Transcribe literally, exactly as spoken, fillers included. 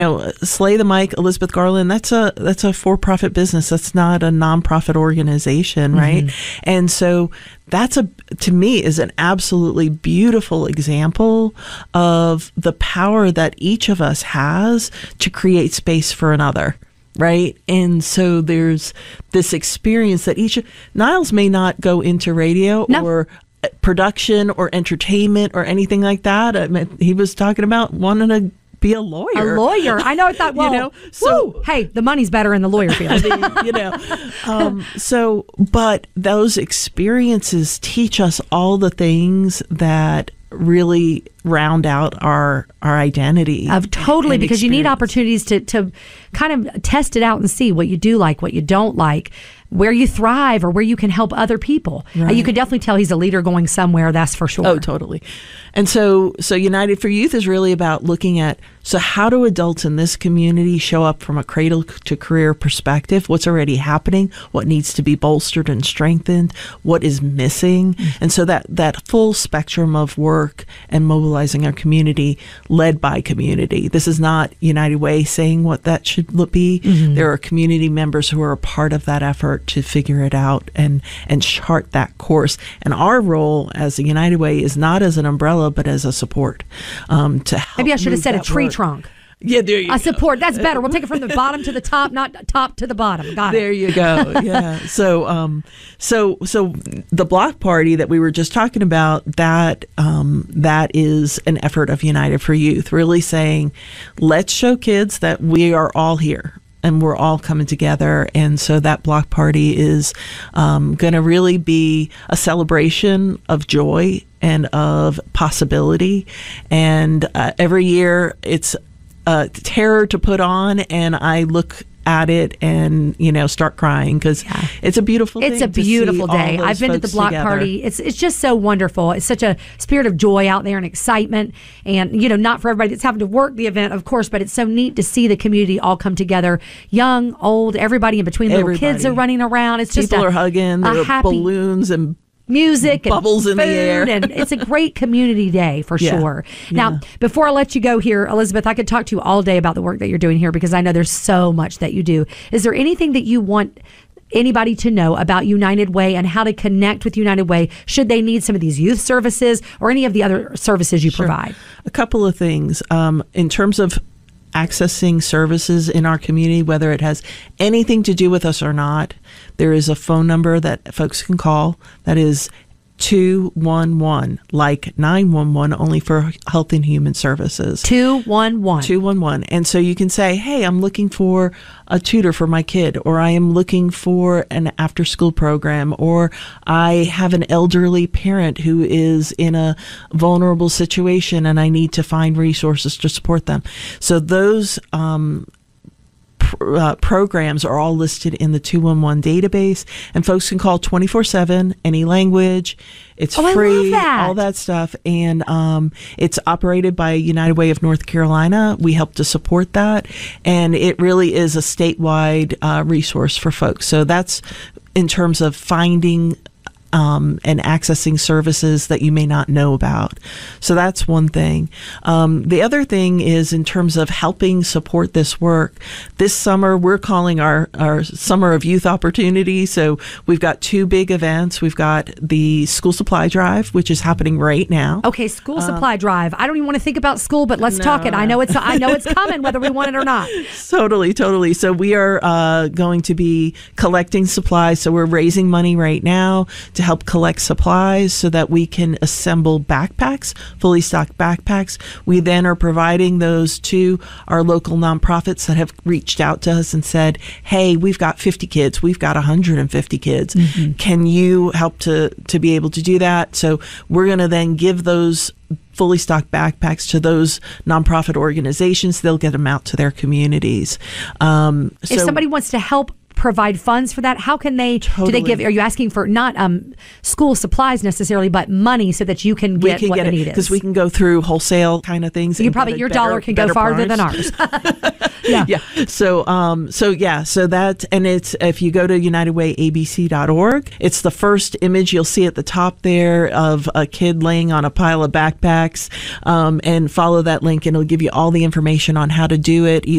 know, Slay the Mic, Elizabeth Garland, that's a that's a for-profit business. That's not a nonprofit organization, right? Mm-hmm. And so that's a to me is an absolutely beautiful example of the power that each of us has to create space for another. Right. And so there's this experience that each Niles may not go into radio no. or production or entertainment or anything like that. I mean, he was talking about wanting to be a lawyer. A lawyer. I know. I thought, well, you know, so woo, hey, the money's better in the lawyer field. I mean, you know, um, so, but those experiences teach us all the things that really round out our our identity. Of totally, because experience. You need opportunities to to kind of test it out and see what you do like, what you don't like, where you thrive, or where you can help other people. Right. Uh, you can definitely tell he's a leader going somewhere, that's for sure. Oh, totally. And so so United for Youth is really about looking at, so how do adults in this community show up from a cradle to career perspective? What's already happening? What needs to be bolstered and strengthened? What is missing? Mm-hmm. And so that, that full spectrum of work and mobilizing our community led by community. This is not United Way saying what that should look be. Mm-hmm. There are community members who are a part of that effort to figure it out and, and chart that course. And our role as a United Way is not as an umbrella, but as a support um, to help. Maybe I should have said a tree work. trunk. Yeah, there you a go. support. That's better. We'll take it from the bottom to the top, not top to the bottom. Got it. There you go. Yeah. so, um, so, so the block party that we were just talking about, that, um, that is an effort of United for Youth, really saying, let's show kids that we are all here. And we're all coming together. And so that block party is um, going to really be a celebration of joy and of possibility. And uh, every year it's a terror to put on. And I look at it and, you know, start crying because yeah. it's a beautiful it's thing. It's a beautiful day. I've been to the block together. party. It's it's just so wonderful. It's such a spirit of joy out there and excitement. And, you know, not for everybody that's having to work the event, of course, but it's so neat to see the community all come together. Young, old, everybody in between. Little everybody. Kids are running around. It's just People a, are hugging. There a are happy, balloons and music and bubbles in food, the air. And it's a great community day for yeah. sure. Yeah. Now, before I let you go here, Elizabeth, I could talk to you all day about the work that you're doing here because I know there's so much that you do. Is there anything that you want anybody to know about United Way and how to connect with United Way should they need some of these youth services or any of the other services you sure. provide? A couple of things. Um, in terms of accessing services in our community, whether it has anything to do with us or not, there is a phone number that folks can call that is two one one, like nine one one, only for Health and Human Services. two one one. two one one. And so you can say, hey, I'm looking for a tutor for my kid, or I am looking for an after school program, or I have an elderly parent who is in a vulnerable situation and I need to find resources to support them. So those um Uh, programs are all listed in the two one one database, and folks can call twenty-four seven, any language. It's oh, free, I love that. all that stuff. And um, it's operated by United Way of North Carolina. We help to support that. And it really is a statewide uh, resource for folks. So that's in terms of finding Um, and accessing services that you may not know about. So that's one thing. Um, the other thing is in terms of helping support this work. This summer, we're calling our, our Summer of Youth Opportunity. So we've got two big events. We've got the School Supply Drive, which is happening right now. Okay, School Supply um, Drive. I don't even want to think about school, but let's no. talk it. I know it's I know it's coming, whether we want it or not. Totally, totally. So we are uh, going to be collecting supplies. So we're raising money right now to help collect supplies so that we can assemble backpacks, fully stocked backpacks. We then are providing those to our local nonprofits that have reached out to us and said, hey, we've got fifty kids, we've got one hundred fifty kids. Mm-hmm. Can you help to, to be able to do that? So we're going to then give those fully stocked backpacks to those nonprofit organizations. They'll get them out to their communities. Um, if so somebody wants to help provide funds for that, how can they totally. do they give? Are you asking for not um school supplies necessarily, but money so that you can get can what get the it, need is? Because we can go through wholesale kind of things. You probably your better, dollar can go farther price. than ours. Yeah. Yeah. So, um, so yeah, so that, and it's, if you go to united way a b c dot org, it's the first image you'll see at the top there of a kid laying on a pile of backpacks, um, and follow that link and it'll give you all the information on how to do it.